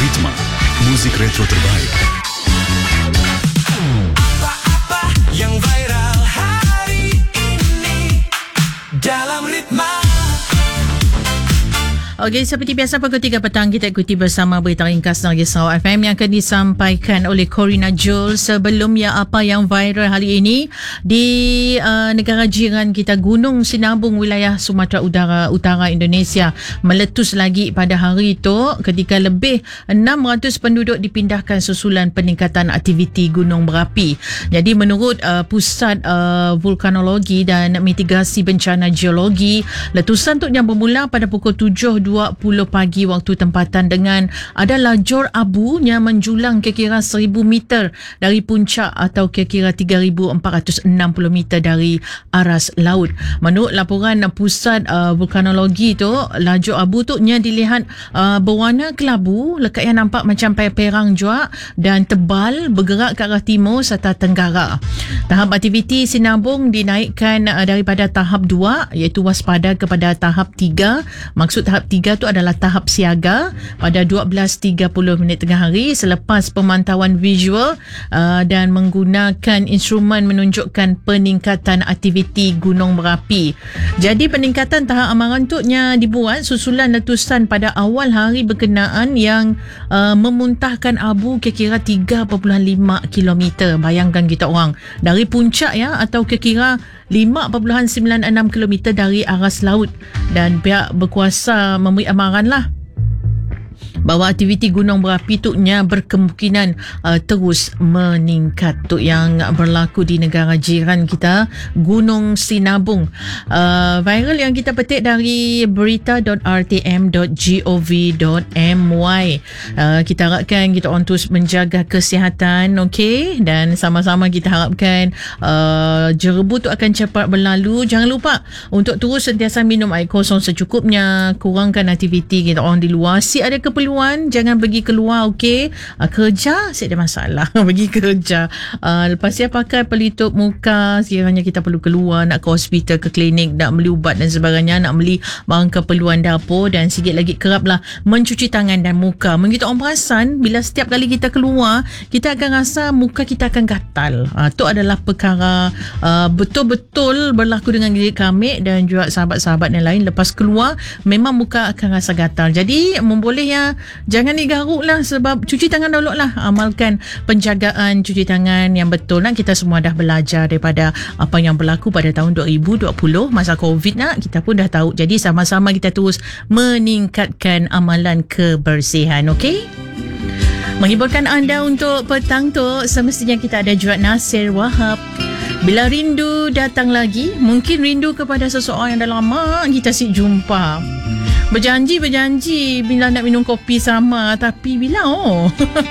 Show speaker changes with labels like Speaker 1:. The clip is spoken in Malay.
Speaker 1: Ritma, muzik retro terbaik.
Speaker 2: Apa-apa yang viral hari ini dalam Ritma.
Speaker 3: Okey, seperti biasa pukul 3 petang kita ikuti bersama berita ringkas Negeri Sarawak FM yang akan disampaikan oleh Corina Joel. Sebelumnya, apa yang viral hari ini di negara jiran kita, Gunung Sinabung wilayah Sumatera Utara Indonesia meletus lagi pada hari itu ketika lebih 600 penduduk dipindahkan susulan peningkatan aktiviti gunung berapi. Jadi menurut Pusat Vulkanologi dan Mitigasi Bencana Geologi, letusan tu yang bermula pada pukul 7.20 pagi waktu tempatan dengan ada lajur abu yang menjulang kira-kira 1,000 meter dari puncak atau kira-kira 3,460 meter dari aras laut. Menurut laporan Pusat Vulkanologi tu, lajur abu tu nya dilihat berwarna kelabu, lekatnya nampak macam perang jua dan tebal, bergerak ke arah timur serta tenggara. Tahap aktiviti Sinabung dinaikkan daripada tahap 2 iaitu waspada kepada tahap 3. Maksud tahap 3 tu adalah tahap siaga pada 12.30 tengah hari selepas pemantauan visual dan menggunakan instrumen menunjukkan peningkatan aktiviti gunung berapi. Jadi peningkatan tahap amaran tu nya dibuat susulan letusan pada awal hari berkenaan yang memuntahkan abu kira-kira 3.5 km. Bayangkan kita orang dari puncak ya, atau kira-kira 5.96 km dari aras laut, dan pihak berkuasa memberi amaran lah bahawa aktiviti gunung berapi tu nya berkemungkinan terus meningkat. Tu yang berlaku di negara jiran kita, Gunung Sinabung. Viral yang kita petik dari berita.rtm.gov.my. Kita harapkan kita orang terus menjaga kesihatan, okey, dan sama-sama kita harapkan jerebu tu akan cepat berlalu. Jangan lupa untuk terus sentiasa minum air kosong secukupnya, kurangkan aktiviti kita orang di luar. Si ada keperluan jangan pergi keluar, okey. Kerja si ada masalah pergi kerja. Lepas dia pakai pelitup muka sekiranya kita perlu keluar, nak ke hospital, ke klinik, nak beli ubat dan sebagainya, nak beli barang keperluan dapur, dan sikit lagi keraplah mencuci tangan dan muka. Mungkin kita orang perasan bila setiap kali kita keluar kita akan rasa muka kita akan gatal. Tu adalah perkara betul-betul berlaku dengan diri kami dan juga sahabat-sahabat yang lain. Lepas keluar memang muka akan rasa gatal. Jadi membolehnya jangan digaruk lah, sebab cuci tangan dulu lah. Amalkan penjagaan cuci tangan yang betul. Kita semua dah belajar daripada apa yang berlaku pada tahun 2020 masa COVID nak. Kita pun dah tahu. Jadi sama-sama kita terus meningkatkan amalan kebersihan, okey? Menghiburkan anda untuk petang tu, semestinya kita ada juga Nasir Wahab. Bila rindu datang lagi, mungkin rindu kepada seseorang yang dah lama kita jumpa. Berjanji bila nak minum kopi sama, tapi bila